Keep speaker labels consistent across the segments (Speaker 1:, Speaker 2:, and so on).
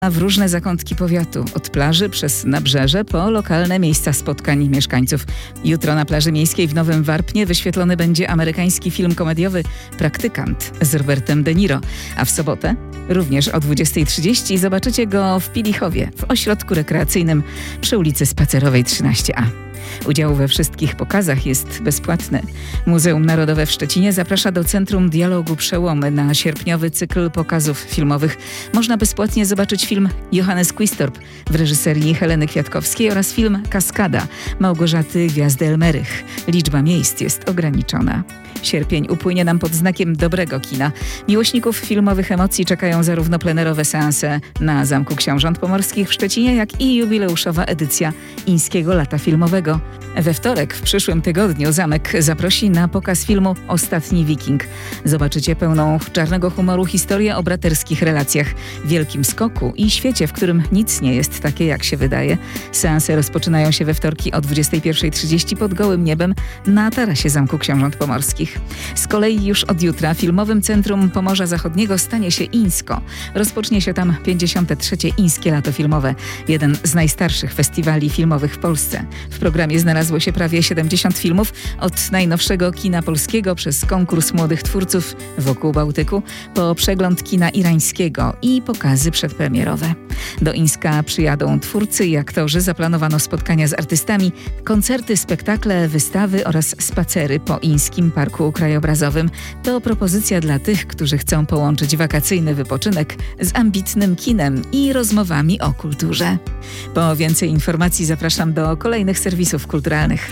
Speaker 1: w różne zakątki powiatu, od plaży przez nabrzeże po lokalne miejsca spotkań mieszkańców. Jutro na plaży miejskiej w Nowym Warpnie wyświetlony będzie amerykański film komediowy Praktykant z Robertem De Niro, a w sobotę również o 20:30 zobaczycie go w Pilichowie, w ośrodku rekreacyjnym przy ulicy Spacerowej 13A. Udział we wszystkich pokazach jest bezpłatny. Muzeum Narodowe w Szczecinie zaprasza do Centrum Dialogu Przełomy na sierpniowy cykl pokazów filmowych. Można bezpłatnie zobaczyć film Johannes Quistorp w reżyserii Heleny Kwiatkowskiej oraz film Kaskada Małgorzaty Gwiazdy-Elmerych. Liczba miejsc jest ograniczona. Sierpień upłynie nam pod znakiem dobrego kina. Miłośników filmowych emocji czekają zarówno plenerowe seanse na Zamku Książąt Pomorskich w Szczecinie, jak i jubileuszowa edycja Ińskiego Lata Filmowego. We wtorek w przyszłym tygodniu Zamek zaprosi na pokaz filmu Ostatni Wiking. Zobaczycie pełną czarnego humoru historię o braterskich relacjach, wielkim skoku i świecie, w którym nic nie jest takie, jak się wydaje. Seanse rozpoczynają się we wtorki o 21:30 pod gołym niebem na tarasie Zamku Książąt Pomorskich. Z kolei już od jutra Filmowym Centrum Pomorza Zachodniego stanie się Ińsko. Rozpocznie się tam 53. Ińskie Lato Filmowe, jeden z najstarszych festiwali filmowych w Polsce. W programie znalazło się prawie 70 filmów, od najnowszego kina polskiego przez konkurs młodych twórców wokół Bałtyku, po przegląd kina irańskiego i pokazy przedpremierowe. Do Ińska przyjadą twórcy i aktorzy, zaplanowano spotkania z artystami, koncerty, spektakle, wystawy oraz spacery po Ińskim Parku Krajobrazowym. To propozycja dla tych, którzy chcą połączyć wakacyjny wypoczynek z ambitnym kinem i rozmowami o kulturze. Po więcej informacji zapraszam do kolejnych serwisów kulturalnych.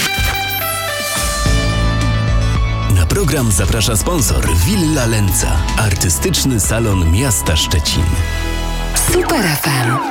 Speaker 2: Na program zaprasza sponsor Villa Lenza, artystyczny salon miasta Szczecin.
Speaker 3: Super FM.